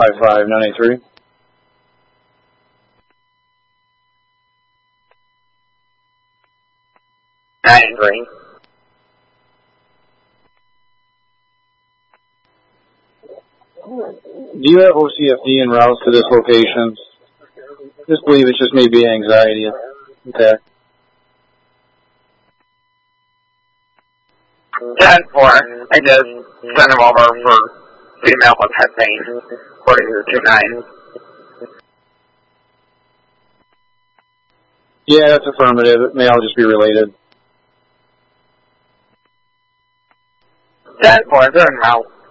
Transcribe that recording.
55983. Green. Do you have OCFD en route to this location? Just believe it's just maybe anxiety. Okay. 10-4. I just sent him over for female testing. 4229. Yeah, that's affirmative. It may all just be related. 10-4. They're en route.